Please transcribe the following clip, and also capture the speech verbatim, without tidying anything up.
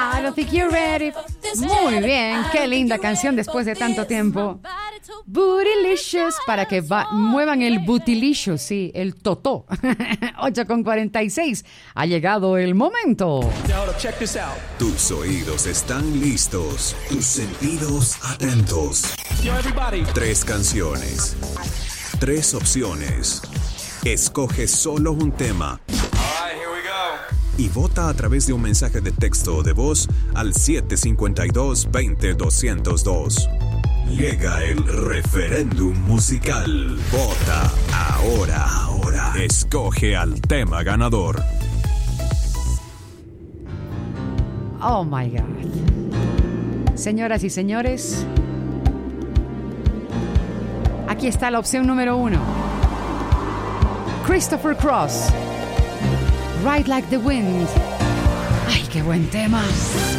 I don't think you're ready. Muy bien, qué linda canción después de tanto tiempo. Bootylicious, para que va, muevan el bootylicious, sí, el totó. ocho con cuarenta y seis, ha llegado el momento. Tus oídos están listos, tus sentidos atentos. Tres canciones, tres opciones. Escoge solo un tema. Y vota a través de un mensaje de texto o de voz al siete cinco dos, veinte, doscientos dos. Llega el referéndum musical. Vota ahora, ahora. Escoge al tema ganador. Oh my God. Señoras y señores, aquí está la opción número uno. Christopher Cross, Ride Like the Wind. Ay, qué buen tema.